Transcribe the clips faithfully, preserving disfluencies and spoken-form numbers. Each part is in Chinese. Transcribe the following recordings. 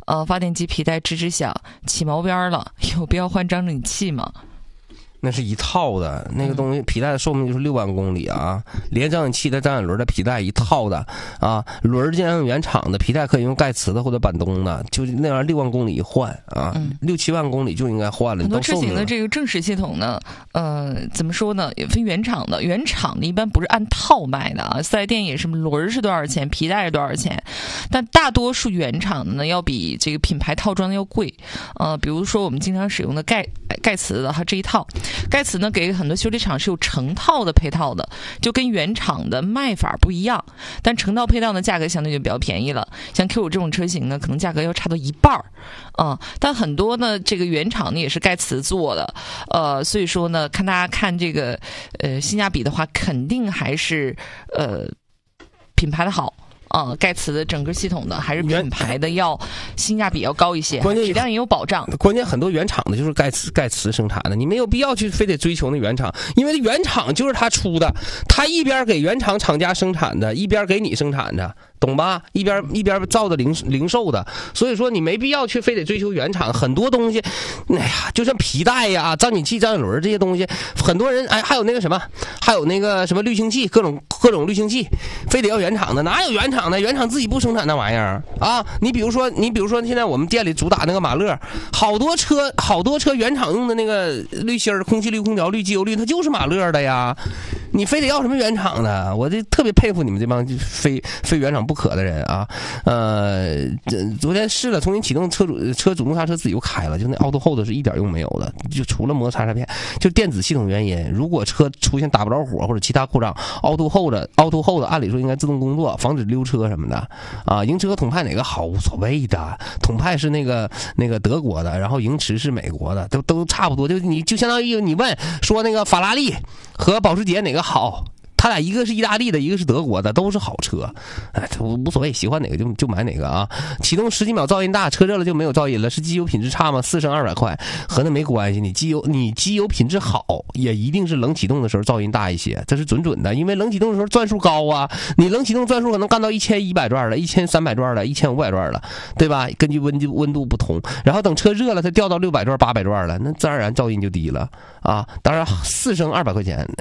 呃，发电机皮带吱吱响，起毛边了，有必要换张紧器吗？ 那是一套的，那个东西皮带的寿命就是六万公里啊，连张紧器带张紧轮的皮带一套的啊，轮尽量用原厂的，皮带可以用盖茨的或者板东的，就那玩意儿六万公里一换啊，嗯、六七万公里就应该换了。 很多车型的这个正时系统呢，呃，怎么说呢？也分原厂的，原厂的一般不是按套卖的啊，四 S 店也是轮是多少钱，皮带是多少钱，但大多数原厂的呢要比这个品牌套装的要贵。呃，比如说我们经常使用的盖盖茨的它这一套。盖茨呢，给很多修理厂是有成套的配套的，就跟原厂的卖法不一样。但成套配套的价格相对就比较便宜了。像 Q 五这种车型呢，可能价格要差到一半儿啊、嗯。但很多呢，这个原厂呢也是盖茨做的，呃，所以说呢，看大家看这个呃性价比的话，肯定还是呃品牌的好。啊、嗯，盖茨的整个系统的还是品牌的要性价比要高一些， 关键质量也有保障。 关键很多原厂的就是盖茨盖茨生产的，你没有必要去非得追求那原厂，因为原厂就是他出的，他一边给原厂厂家生产的，一边给你生产的。懂吧？一边一边造的零零售的，所以说你没必要去非得追求原厂。很多东西，哎呀，就像皮带呀、张紧器、张紧轮这些东西，很多人哎，还有那个什么，还有那个什么滤清器，各种各种滤清器，非得要原厂的，哪有原厂的？原厂自己不生产那玩意儿啊！你比如说，你比如说，现在我们店里主打那个马勒，好多车好多车原厂用的那个滤芯儿、空气滤、空调滤、机油滤，它就是马勒的呀。你非得要什么原厂的？我这特别佩服你们这帮非非原厂不可的人啊！呃，昨天试了，重新启动车主车主动刹车自己又开了，就那 Auto Hold 是一点用没有的，就除了摩擦刹车片，就电子系统原因。如果车出现打不着火或者其他故障 ，Auto Hold Auto Hold 按理说应该自动工作，防止溜车什么的啊。迎驰和统派哪个好无所谓的，统派是那个那个德国的，然后迎驰是美国的，都都差不多。就你就相当于你问说那个法拉利和保时捷哪个好？他俩一个是意大利的，一个是德国的，都是好车，哎，无所谓，喜欢哪个就就买哪个啊。启动十几秒噪音大，车热了就没有噪音了，是机油品质差吗？四升二百块和那没关系，你机油你机油品质好，也一定是冷启动的时候噪音大一些，这是准准的，因为冷启动的时候转速高啊，你冷启动转速可能干到一千一百转了，一千三百转了，一千五百转了，对吧？根据温度温度不同，然后等车热了，它掉到六百转、八百转了，那自然而然噪音就低了啊。当然四升二百块钱。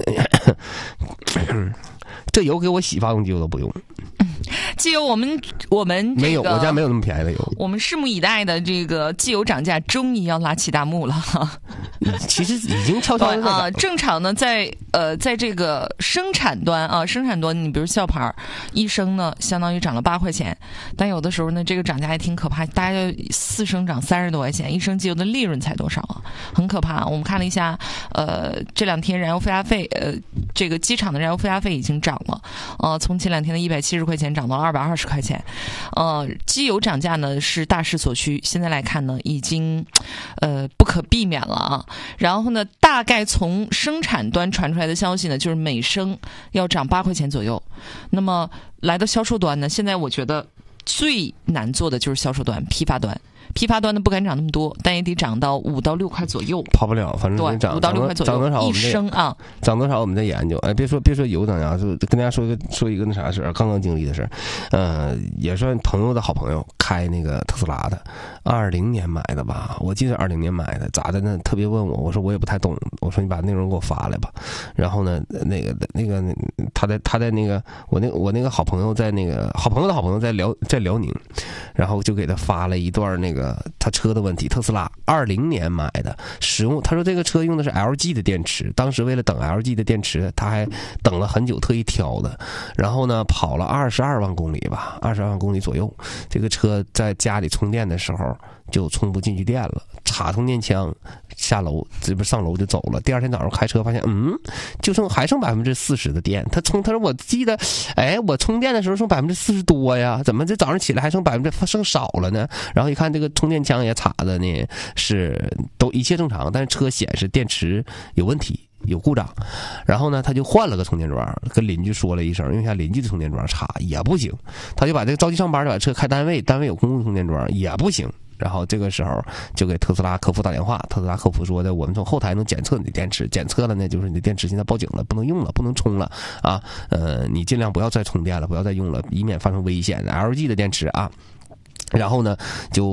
这油给我洗发动机我都不用。 机油我们我们、这个、 没有，我家没有那么便宜的油。 我们拭目以待的这个机油涨价终于要拉起大幕了。 其实已经悄悄的啊，正常呢，在呃，在这个生产端啊，生产端，你比如校牌一升呢，相当于涨了八块钱，但有的时候呢，这个涨价也挺可怕，大概四升涨三十多块钱，一升机油的利润才多少啊？很可怕。我们看了一下，呃，这两天燃油附加费，呃，这个机场的燃油附加费已经涨了，呃，从前两天的一百七十块钱涨到二百二十块钱，呃，机油涨价呢是大势所趋，现在来看呢，已经呃不可避免了啊。然后呢，大概从生产端传出来的消息呢，就是每升要涨八块钱左右。那么来到销售端呢，现在我觉得最难做的就是销售端、批发端。批发端的不敢涨那么多，但也得涨到五到六块左右， 跑不了，反正对， 涨五到六块左右， 涨多少一升啊， 涨多少我们在研究。哎，别说别说油涨价，就跟大家说一个说一个那啥事儿，刚刚经历的事儿，呃，也算朋友的好朋友，开那个特斯拉的，二零年买的吧，我记得二零年买的，咋的呢？特别问我，我说我也不太懂，我说你把内容给我发来吧。然后呢，那个那个他在他在那个我那我那个好朋友在那个好朋友的好朋友在辽在辽宁，然后就给他发了一段那个他车的问题，特斯拉二零年买的，使用他说这个车用的是 L G 的电池，当时为了等 L G 的电池，他还等了很久，特意挑的。然后呢，跑了二十二万公里吧，二十二万公里左右。这个车在家里充电的时候就充不进去电了，插充电枪，下楼这不上楼就走了。第二天早上开车发现，嗯，就剩还剩百分之四十的电。他充，他说我记得，哎，我充电的时候剩百分之四十多呀，怎么这早上起来还剩百分之剩少了呢？然后一看这个充电枪也插的呢，是都一切正常，但是车显示电池有问题。有故障，然后呢，他就换了个充电桩，跟邻居说了一声，用下邻居的充电桩插也不行，他就把这个着急上班就把车开单位，单位有公共充电桩也不行。然后这个时候就给特斯拉客服打电话，特斯拉客服说的，我们从后台能检测你的电池，检测了呢，就是你的电池现在报警了，不能用了，不能充了啊，呃，你尽量不要再充电了，不要再用了，以免发生危险。L G 的电池啊，然后呢就。